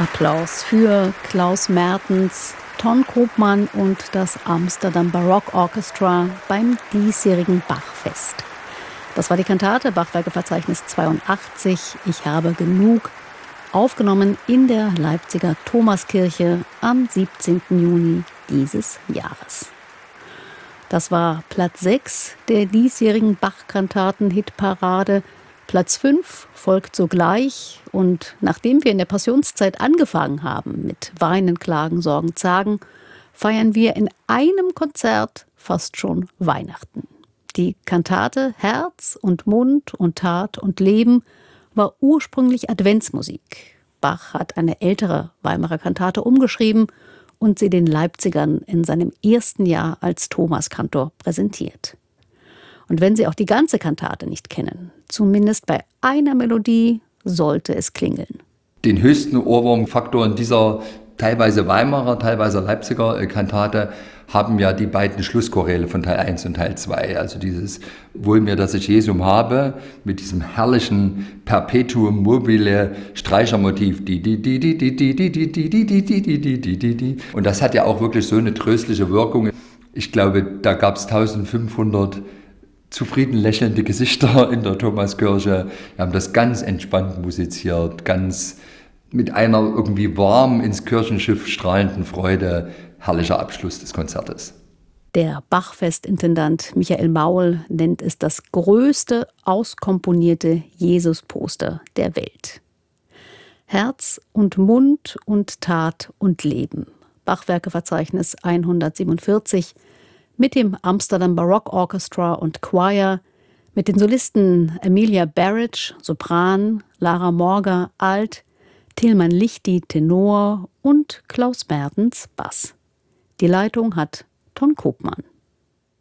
Applaus für Klaus Mertens, Ton Koopman und das Amsterdam Baroque Orchestra beim diesjährigen Bachfest. Das war die Kantate Bachwerkeverzeichnis 82, Ich habe genug, aufgenommen in der Leipziger Thomaskirche am 17. Juni dieses Jahres. Das war Platz 6 der diesjährigen Bach-Kantaten-Hitparade. Platz 5 folgt sogleich, und nachdem wir in der Passionszeit angefangen haben mit Weinen, Klagen, Sorgen, Zagen, feiern wir in einem Konzert fast schon Weihnachten. Die Kantate Herz und Mund und Tat und Leben war ursprünglich Adventsmusik. Bach hat eine ältere Weimarer Kantate umgeschrieben und sie den Leipzigern in seinem ersten Jahr als Thomaskantor präsentiert. Und wenn Sie auch die ganze Kantate nicht kennen, zumindest bei einer Melodie sollte es klingeln. Den höchsten Ohrwurmfaktor in dieser teilweise Weimarer, teilweise Leipziger Kantate haben ja die beiden Schlusschoräle von Teil 1 und Teil 2. Also dieses Wohl mir, dass ich Jesum habe, mit diesem herrlichen Perpetuum mobile Streichermotiv. Und das hat ja auch wirklich so eine tröstliche Wirkung. Ich glaube, da gab es 1500 zufrieden lächelnde Gesichter in der Thomaskirche. Wir haben das ganz entspannt musiziert, ganz mit einer irgendwie warm ins Kirchenschiff strahlenden Freude. Herrlicher Abschluss des Konzertes. Der Bachfestintendant Michael Maul nennt es das größte auskomponierte Jesus-Poster der Welt. Herz und Mund und Tat und Leben. Bachwerkeverzeichnis 147 mit dem Amsterdam Baroque Orchestra und Choir, mit den Solisten Emilia Barrage, Sopran, Lara Morga, Alt, Tilman Lichti, Tenor und Klaus Mertens, Bass. Die Leitung hat Ton Koopman.